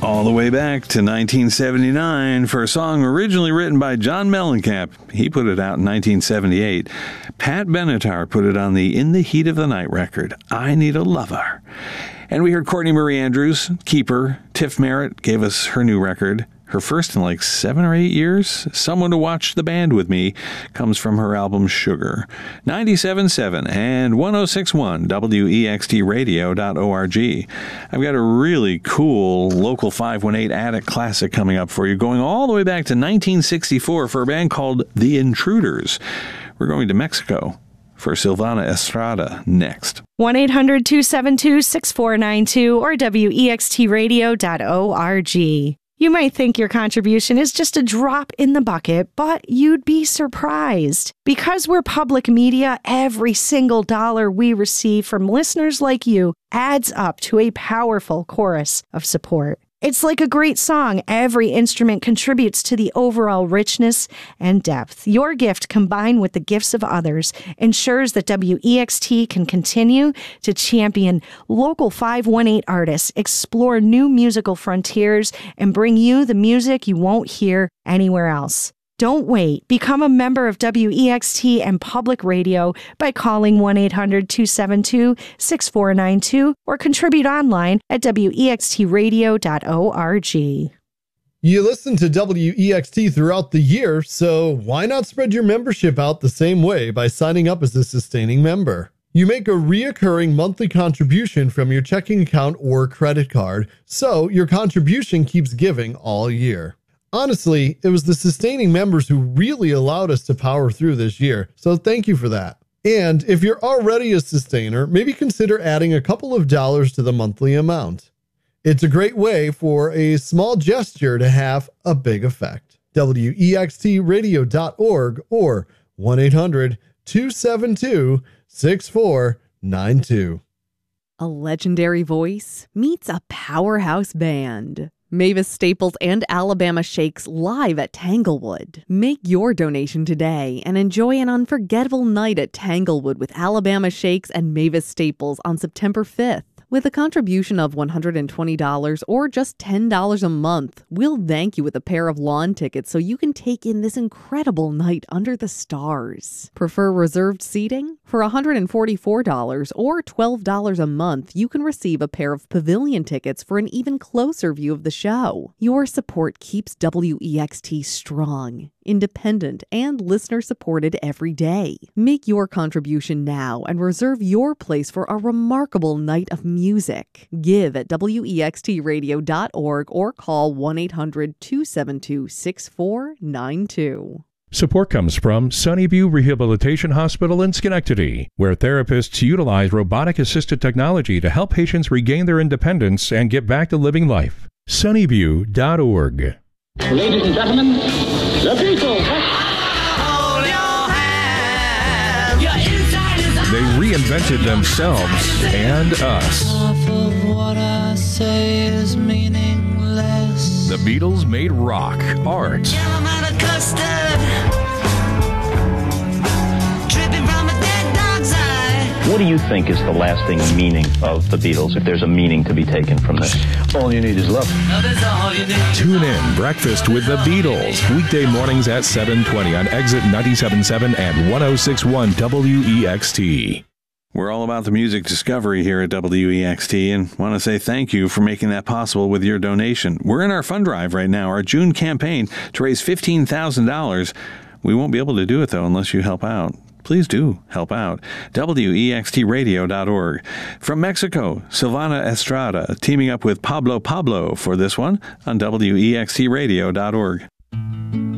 All the way back to 1979 for a song originally written by John Mellencamp. He put it out in 1978. Pat Benatar put it on the In the Heat of the Night record, I Need a Lover. And we heard Courtney Marie Andrews, Keeper. Tiff Merritt gave us her new record. Her first in like 7 or 8 years. Someone to Watch the Band with Me comes from her album Sugar. 97.7 and 106.1 WEXTradio.org. I've got a really cool local 518 Attic classic coming up for you, going all the way back to 1964 for a band called The Intruders. We're going to Mexico for Silvana Estrada next. 1-800-272-6492 or WEXTradio.org. You might think your contribution is just a drop in the bucket, but you'd be surprised. Because we're public media, every single dollar we receive from listeners like you adds up to a powerful chorus of support. It's like a great song. Every instrument contributes to the overall richness and depth. Your gift, combined with the gifts of others, ensures that WEXT can continue to champion local 518 artists, explore new musical frontiers, and bring you the music you won't hear anywhere else. Don't wait. Become a member of WEXT and Public Radio by calling 1-800-272-6492 or contribute online at WEXTradio.org. You listen to WEXT throughout the year, so why not spread your membership out the same way by signing up as a sustaining member? You make a reoccurring monthly contribution from your checking account or credit card, so your contribution keeps giving all year. Honestly, it was the sustaining members who really allowed us to power through this year, so thank you for that. And if you're already a sustainer, maybe consider adding a couple of dollars to the monthly amount. It's a great way for a small gesture to have a big effect. WEXTradio.org or 1-800-272-6492. A legendary voice meets a powerhouse band. Mavis Staples and Alabama Shakes live at Tanglewood. Make your donation today and enjoy an unforgettable night at Tanglewood with Alabama Shakes and Mavis Staples on September 5th. With a contribution of $120 or just $10 a month, we'll thank you with a pair of lawn tickets so you can take in this incredible night under the stars. Prefer reserved seating? For $144 or $12 a month, you can receive a pair of pavilion tickets for an even closer view of the show. Your support keeps WEXT strong, independent, and listener-supported every day. Make your contribution now and reserve your place for a remarkable night of music. Give at WEXTradio.org or call 1-800-272-6492. Support comes from Sunnyview Rehabilitation Hospital in Schenectady, where therapists utilize robotic-assisted technology to help patients regain their independence and get back to living life. Sunnyview.org. Ladies and gentlemen, the Beatles. Hold your hand. Your inside is They reinvented themselves and us. half of what I say is meaningless. The Beatles made rock, art, Caramel custard. Dripping from a dead dog's eye. What do you think is the lasting meaning of the Beatles, if there's a meaning to be taken from this? All you need is love. Love is all you need. Tune in, Breakfast with the Beatles, weekday mornings at 7:20 on Exit 97.7 and 106.1 WEXT. We're all about the music discovery here at WEXT and want to say thank you for making that possible with your donation. We're in our fund drive right now, our June campaign to raise $15,000. We won't be able to do it, though, unless you help out. Please do help out. WEXTradio.org. From Mexico, Silvana Estrada teaming up with Pablo for this one on WEXTradio.org.